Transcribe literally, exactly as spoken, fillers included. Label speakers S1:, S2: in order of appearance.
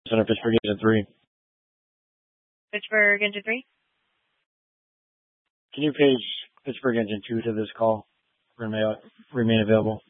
S1: Center Pittsburgh Engine three.
S2: Pittsburgh Engine three.
S1: Can you page Pittsburgh Engine two to this call? Remain, remain available.